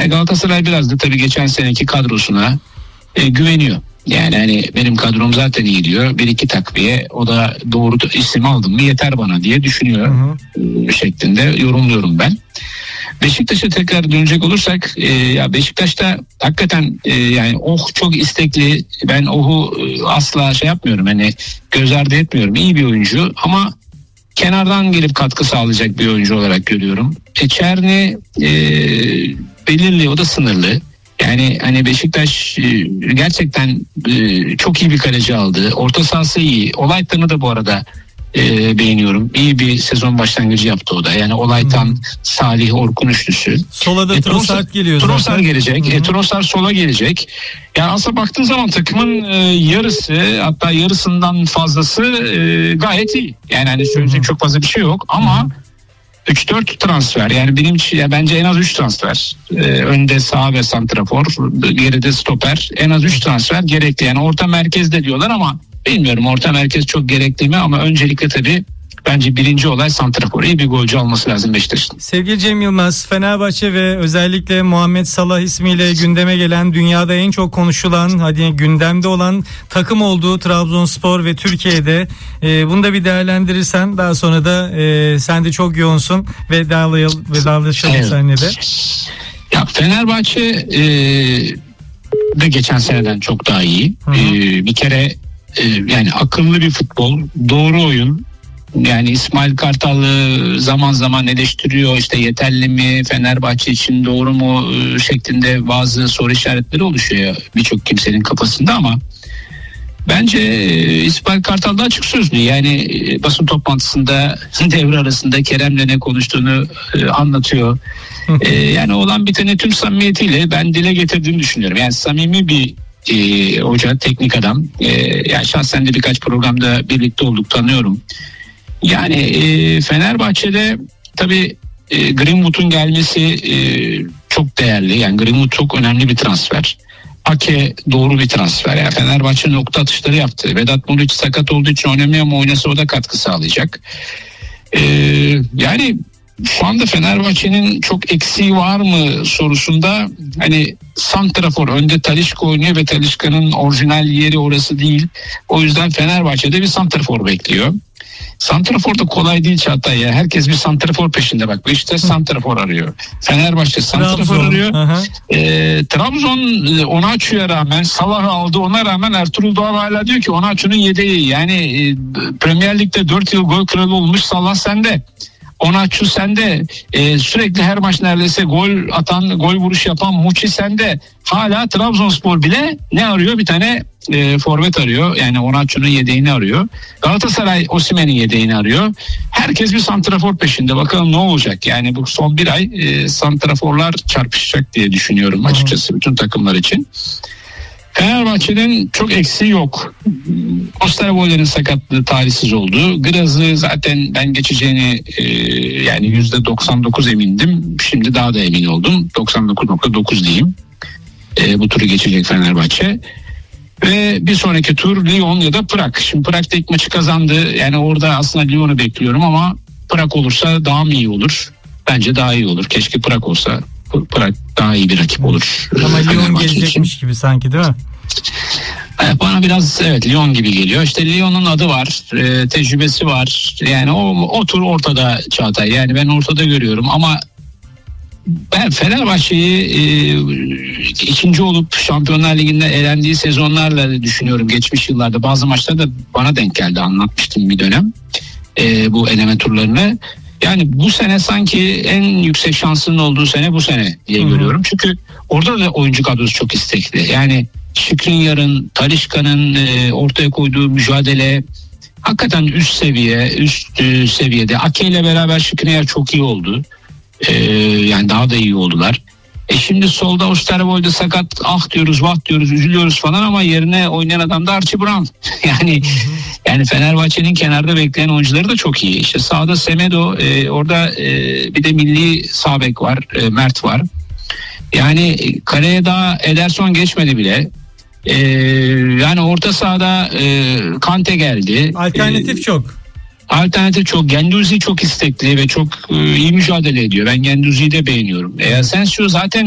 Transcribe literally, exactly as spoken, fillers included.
Yani Galatasaray biraz da tabii geçen seneki kadrosuna e, güveniyor. Yani hani benim kadrom zaten iyi diyor. Bir iki takviye, o da doğru isim aldım mı yeter bana diye düşünüyor. Hı hı. Şeklinde yorumluyorum ben. Beşiktaş'a tekrar dönecek olursak e, ya Beşiktaş'ta hakikaten e, yani Oh çok istekli. Ben Oh'u e, asla şey yapmıyorum, hani göz ardı etmiyorum. İyi bir oyuncu ama kenardan gelip katkı sağlayacak bir oyuncu olarak görüyorum. E, Çerni e, belirli, o da sınırlı. Yani hani Beşiktaş e, gerçekten e, çok iyi bir kaleci aldı. Orta sahası iyi. Olaytan'ı da bu arada e, beğeniyorum. İyi bir sezon başlangıcı yaptı o da. Yani Olaytan, hmm. Salih, Orkun üçlüsü. Sola da e, Trossard geliyor zaten. Trossard gelecek. Hmm. E, Trossard sola gelecek. Yani aslında baktığın zaman takımın e, yarısı, hatta yarısından fazlası e, gayet iyi. Yani hani söyleyecek hmm. çok fazla bir şey yok ama hmm. üç dört transfer, yani benim için ya bence en az üç transfer. Ee, önde sağ ve santrafor, geride stoper, en az üç transfer gerekli. Yani orta merkezde diyorlar ama bilmiyorum orta merkez çok gerekli mi, ama öncelikle tabii bence birinci olay santrafor. İyi bir golcü alması lazım Beşiktaş'ın. Sevgili Cem Yılmaz, Fenerbahçe ve özellikle Muhammed Salah ismiyle gündeme gelen, dünyada en çok konuşulan, hadi gündemde olan takım olduğu Trabzonspor ve Türkiye'de e, bunu da bir değerlendirirsen, daha sonra da e, sen de çok yoğunsun ve vedalaşalım evet. seninle de. Ya Fenerbahçe e, de geçen seneden çok daha iyi. E, bir kere e, yani akıllı bir futbol, doğru oyun. Yani İsmail Kartal'ı zaman zaman eleştiriyor, işte yeterli mi, Fenerbahçe için doğru mu şeklinde bazı soru işaretleri oluşuyor birçok kimsenin kafasında, ama bence İsmail Kartal da açık sözlü. Yani basın toplantısında devre arasında Kerem'le ne konuştuğunu anlatıyor. Yani olan biteni tüm samimiyetiyle ben dile getirdiğini düşünüyorum. Yani samimi bir e, hoca, teknik adam. E, yani şahsen de birkaç programda birlikte olduk, tanıyorum. Yani e, Fenerbahçe'de tabii e, Greenwood'un gelmesi e, çok değerli. Yani Greenwood çok önemli bir transfer. Ake doğru bir transfer. Yani Fenerbahçe nokta atışları yaptı. Vedat Muriç sakat olduğu için oynamıyor ama oynasa o da katkı sağlayacak. E, yani şu anda Fenerbahçe'nin çok eksiği var mı sorusunda, hani santrafor, önde Talisca oynuyor ve Talisca'nın orijinal yeri orası değil. O yüzden Fenerbahçe'de bir santrafor bekliyor. Santrafor da kolay değil Çağatay ya. Herkes bir santrafor peşinde bak. Beşiktaş santrafor arıyor. Fenerbahçe santrafor arıyor. E, Trabzon Onaçu'ya rağmen, Salah aldı, ona rağmen Ertuğrul Doğan hala diyor ki Onaçu'nun yedeği. Yani e, Premier Lig'de dört yıl gol kralı olmuş Salah sende. Onaçu sende, e, sürekli her maç neredeyse gol atan, gol vuruş yapan Muçi sende. Hala Trabzonspor bile ne arıyor? Bir tane e, forvet arıyor. Yani Onaçu'nun yedeğini arıyor. Galatasaray Osimhen'in yedeğini arıyor. Herkes bir santrafor peşinde. Bakalım ne olacak? Yani bu son bir ay e, santraforlar çarpışacak diye düşünüyorum açıkçası bütün takımlar için. Fenerbahçe'nin çok eksiği yok. Osterwolder'in sakatlığı talihsiz oldu. Graz'ı zaten ben geçeceğini e, yani yüzde doksan dokuz emindim. Şimdi daha da emin oldum. doksan dokuz nokta dokuz diyeyim. E, bu turu geçecek Fenerbahçe. Ve bir sonraki tur Lyon ya da Prag. Şimdi Prag'da ilk maçı kazandı. Yani orada aslında Lyon'u bekliyorum ama Prag olursa daha mı iyi olur? Bence daha iyi olur. Keşke Prag olsa. Prag daha iyi bir rakip olur. Ama Lyon gelecekmiş için gibi sanki, değil mi? Bana biraz evet Lyon gibi geliyor. İşte Lyon'un adı var, e, tecrübesi var. Yani o, o tur ortada Çağatay. Yani ben ortada görüyorum ama ben Fenerbahçe'yi e, ikinci olup Şampiyonlar Ligi'nde elendiği sezonlarla düşünüyorum. Geçmiş yıllarda bazı maçlarda bana denk geldi, anlatmıştım bir dönem e, bu eleme turlarını. Yani bu sene sanki en yüksek şansının olduğu sene bu sene diye Hı-hı. görüyorum. Çünkü orada da oyuncu kadrosu çok istekli. Yani Skriniar'ın, Talisca'nın e, ortaya koyduğu mücadele hakikaten üst seviye, üst e, seviyede. Ake ile beraber Skriniar çok iyi oldu. E, yani daha da iyi oldular. E şimdi solda Osterwolde sakat, ah diyoruz, vah diyoruz, üzülüyoruz falan ama yerine oynayan adam da Archie Brown. yani yani Fenerbahçe'nin kenarda bekleyen oyuncuları da çok iyi. İşte sağda Semedo, e, orada e, bir de milli sağ bek var, e, Mert var. Yani kaleye daha Ederson geçmedi bile. Ee, yani orta sahada e, Kante geldi. Alternatif ee, çok. Alternatif çok. Guendouzi çok istekli ve çok e, iyi mücadele ediyor. Ben Guendouzi'yi de beğeniyorum. E, Asensio zaten